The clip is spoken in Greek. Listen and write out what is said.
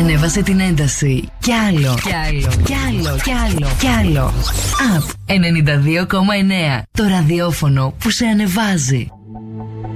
Ανέβασε την ένταση. Κι άλλο. Κι άλλο. Κι άλλο. Κι άλλο. Κι άλλο. Απ 92,9. Το ραδιόφωνο που σε ανεβάζει.